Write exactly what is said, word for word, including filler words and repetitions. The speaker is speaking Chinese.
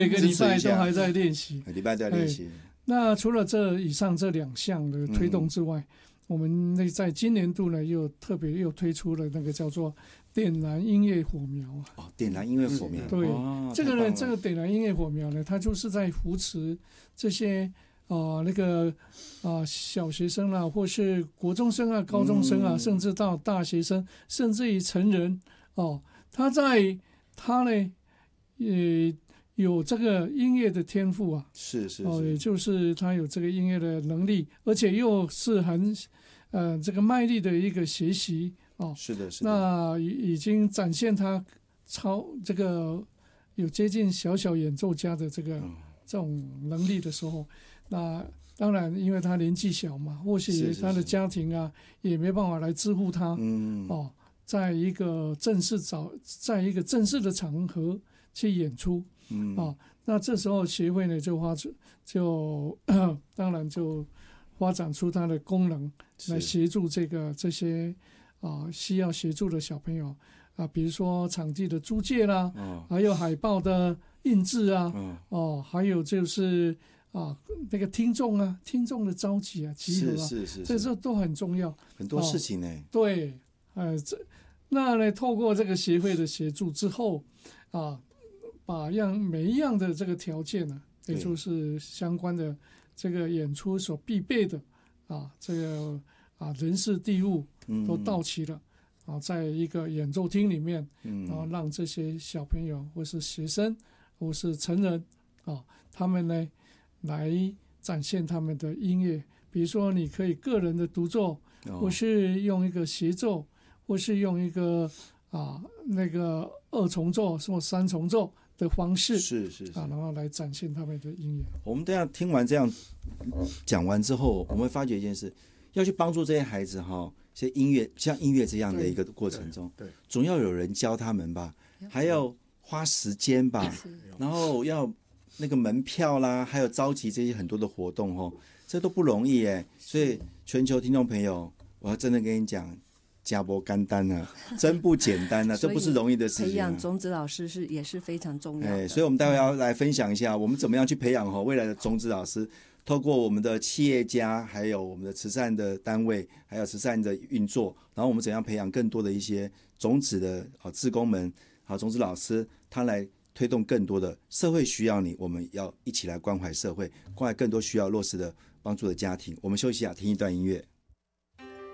每个礼拜都还在练习， 礼拜在练习。 那除了这以上这两项的推动之外，嗯、我们那在今年度呢又特别又推出了那个叫做点燃音乐火苗啊。 哦，点燃音乐火苗。 对， 哦、 这个呢，这个点燃音乐火苗呢，它就是在扶持这些啊、呃、那个啊、呃、小学生啊，或是国中生啊、高中生啊，嗯、甚至到大学生，甚至于成人哦，他在他呢也有这个音乐的天赋啊， 是是是， 哦，也就是他有这个音乐的能力，而且又是很呃这个卖力的一个学习哦， 是的，是的， 那已经展现他超这个有接近小小演奏家的这个、嗯、这种能力的时候，那当然因为他年纪小嘛，或许他的家庭啊是是是也没办法来支付他，嗯哦，在一个正式找在一个正式的场合去演出。嗯啊，那这时候协会呢就发出就当然就发展出它的功能来协助这个这些啊需要协助的小朋友啊，比如说场地的租借啦，哦、还有海报的印制啊，哦，哦还有就是啊那个听众啊听众的召集啊集合啊， 是是是， 这这都很重要， 很多事情呢、 哦。对，呃，这那呢透过这个协会的协助之后啊。把样每一样的这个条件呢、啊，也就是相关的这个演出所必备的啊，这个啊人事地物都到齐了、嗯、啊，在一个演奏厅里面，嗯、然后让这些小朋友或是学生或是成人啊，他们呢来展现他们的音乐，比如说你可以个人的独奏，哦、或是用一个协奏，或是用一个啊那个二重奏或三重奏。的方式是是是、 啊，然后来展现他们的音乐。 我们这样听完这样讲完之后，我们会发觉一件事，要去帮助这些孩子哈，些音乐像音乐这样的一个过程中，对，对总要有人教他们吧，还要花时间吧，然后要那个门票啦，还有召集这些很多的活动哈，这都不容易哎。所以全球听众朋友，我要真的跟你讲。加不干单啊，真不简单啊，这不是容易的事情、啊。 培养种子老师是也是非常重要的。 哎，所以我们待会要来分享一下，我们怎么样去培养未来的种子老师，透过我们的企业家，还有我们的慈善的单位，还有慈善的运作，然后我们怎样培养更多的一些种子的啊志工们，好种子老师，他来推动更多的社会需要你，我们要一起来关怀社会，关怀更多需要弱势的帮助的家庭。我们休息一下，听一段音乐。